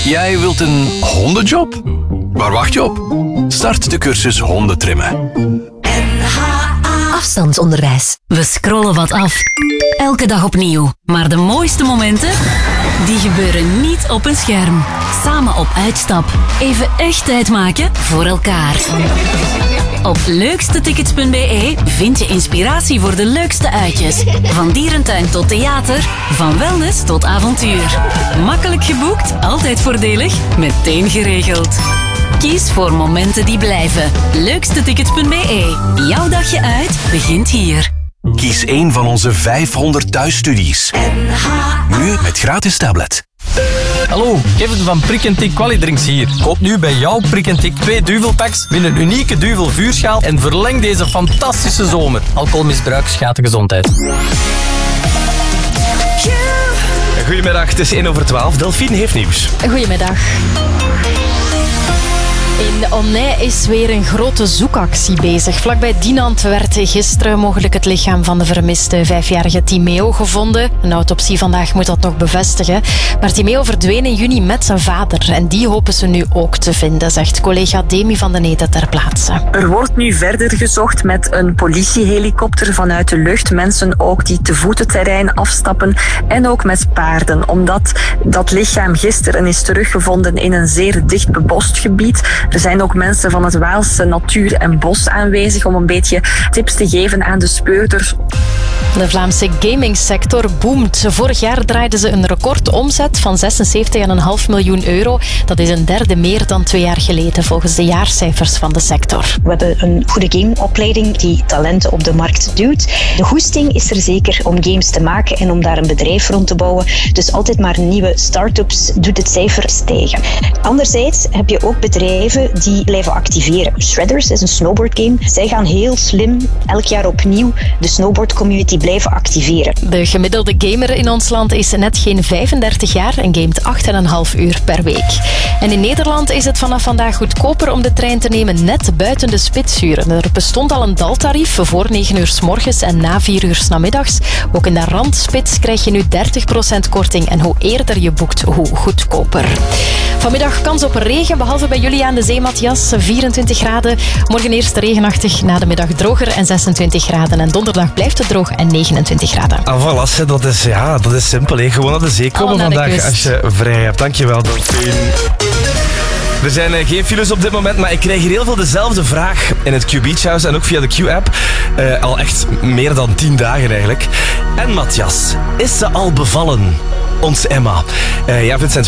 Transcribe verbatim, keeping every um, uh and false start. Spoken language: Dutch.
Jij wilt een hondenjob? Waar wacht je op? Start de cursus hondentrimmen. Afstandsonderwijs. We scrollen wat af. Elke dag opnieuw. Maar de mooiste momenten, die gebeuren niet op een scherm. Samen op uitstap. Even echt tijd maken voor elkaar. Op leukstetickets punt b e vind je inspiratie voor de leukste uitjes. Van dierentuin tot theater, van wellness tot avontuur. Makkelijk geboekt, altijd voordelig, meteen geregeld. Kies voor momenten die blijven. leukstetickets punt b e. Jouw dagje uit begint hier. Kies één van onze vijfhonderd thuisstudies. Nu met gratis tablet. Hallo, Kevin van Prik en Tik Qualidrinks hier. Koop nu bij jouw Prik en Tik twee duvelpacks, win een unieke duvel vuurschaal en verleng deze fantastische zomer. Alcoholmisbruik schaadt de gezondheid. Goedemiddag, het is één over twaalf. Delphine heeft nieuws. Goedemiddag. In Onnay is weer een grote zoekactie bezig. Vlakbij Dinant werd gisteren mogelijk het lichaam van de vermiste vijfjarige Timeo gevonden. Een autopsie vandaag moet dat nog bevestigen. Maar Timeo verdween in juni met zijn vader. En die hopen ze nu ook te vinden, zegt collega Demi van den Eten ter plaatse. Er wordt nu verder gezocht met een politiehelikopter vanuit de lucht. Mensen ook die te voet het terrein afstappen. En ook met paarden. Omdat dat lichaam gisteren is teruggevonden in een zeer dicht bebost gebied. Er zijn ook mensen van het Waalse Natuur en Bos aanwezig om een beetje tips te geven aan de speurders. De Vlaamse gamingsector boomt. Vorig jaar draaiden ze een recordomzet van zesenzeventig komma vijf miljoen euro. Dat is een derde meer dan twee jaar geleden, volgens de jaarcijfers van de sector. We hebben een goede gameopleiding die talenten op de markt duwt. De goesting is er zeker om games te maken en om daar een bedrijf rond te bouwen. Dus altijd maar nieuwe start-ups doet het cijfer stijgen. Anderzijds heb je ook bedrijven die blijven activeren. Shredders is een snowboardgame. Zij gaan heel slim elk jaar opnieuw de snowboardcommunity blijven activeren. De gemiddelde gamer in ons land is net geen vijfendertig jaar en gamet acht komma vijf uur per week. En in Nederland is het vanaf vandaag goedkoper om de trein te nemen net buiten de spitsuren. Er bestond al een daltarief voor negen uur 's morgens en na vier uur 's namiddags. Ook in de randspits krijg je nu dertig procent korting en hoe eerder je boekt, hoe goedkoper. Vanmiddag kans op regen, behalve bij jullie aan de zee, Matthias. vierentwintig graden. Morgen eerst regenachtig, na de middag droger en zesentwintig graden. En donderdag blijft het droog en negenentwintig graden. Ah, voilà, dat is, ja, dat is simpel. Hè. Gewoon naar de zee komen oh, vandaag als je vrij hebt. Dankjewel, Delphine. Er zijn uh, geen files op dit moment, maar ik krijg hier heel veel dezelfde vraag in het Q Beach House en ook via de Q-app. Uh, al echt meer dan tien dagen eigenlijk. En Matthias, is ze al bevallen? Ons Emma. Uh, ja, Vincent